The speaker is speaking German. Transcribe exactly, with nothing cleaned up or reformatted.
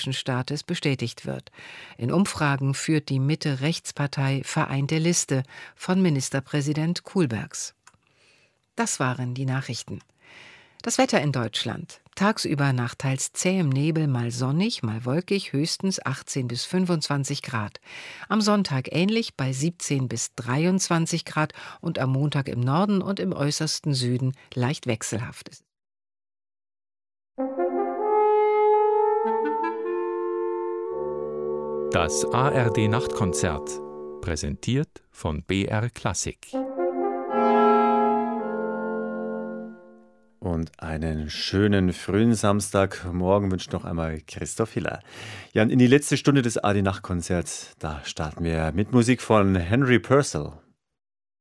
islamistischen Staates bestätigt wird. In Umfragen führt die Mitte-Rechts-Partei Vereinte Liste von Ministerpräsident Kullbergs. Das waren die Nachrichten. Das Wetter in Deutschland. Tagsüber nach teils zähem Nebel, mal sonnig, mal wolkig, höchstens achtzehn bis fünfundzwanzig Grad. Am Sonntag ähnlich bei siebzehn bis dreiundzwanzig Grad und am Montag im Norden und im äußersten Süden leicht wechselhaft. Das A R D-Nachtkonzert, präsentiert von B R Klassik. Und einen schönen frühen Samstagmorgen wünscht noch einmal Christoph Hiller. Ja, und in die letzte Stunde des A R D-Nachtkonzerts, da starten wir mit Musik von Henry Purcell.